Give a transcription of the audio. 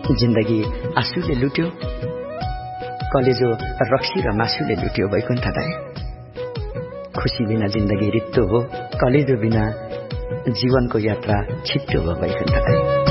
जिन्दगी आँसुले लुट्यो, कलेजो रक्सी र मासुले लुट्यो वैकुण्ठदाई। खुसी बिना जिन्दगी रित्तो हो, कलेजो बिना जीवनको यात्रा छिट्टो हो वैकुण्ठदाई।